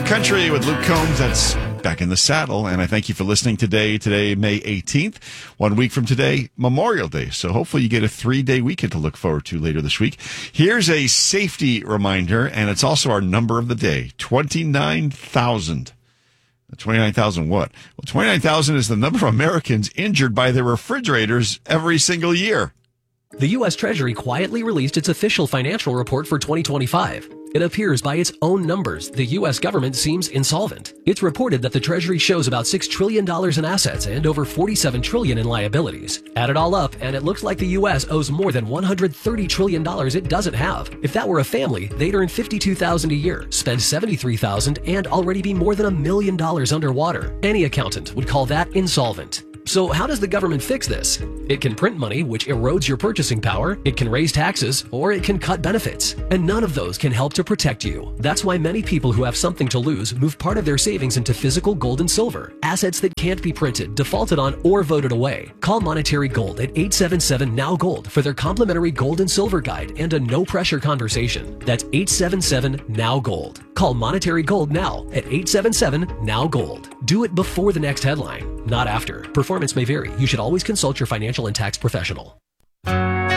Country with Luke Combs. That's Back in the Saddle. And I thank you for listening today, May 18th. 1 week from today, Memorial Day. So hopefully you get a 3-day weekend to look forward to later this week. Here's a safety reminder, and it's also our number of the day, 29,000. 29,000 what? Well, 29,000 is the number of Americans injured by their refrigerators every single year. The U.S. Treasury quietly released its official financial report for 2025. It appears by its own numbers, the U.S. government seems insolvent. It's reported that the Treasury shows about $6 trillion in assets and over $47 trillion in liabilities. Add it all up, and it looks like the U.S. owes more than $130 trillion it doesn't have. If that were a family, they'd earn $52,000 a year, spend $73,000, and already be more than $1 million underwater. Any accountant would call that insolvent. So how does the government fix this? It can print money, which erodes your purchasing power, it can raise taxes, or it can cut benefits. And none of those can help to protect you. That's why many people who have something to lose move part of their savings into physical gold and silver, assets that can't be printed, defaulted on, or voted away. Call Monetary Gold at 877-NOW-GOLD for their complimentary gold and silver guide and a no-pressure conversation. That's 877-NOW-GOLD. Call Monetary Gold now at 877-NOW-GOLD. Do it before the next headline, not after. Performance may vary. You should always consult your financial and tax professional.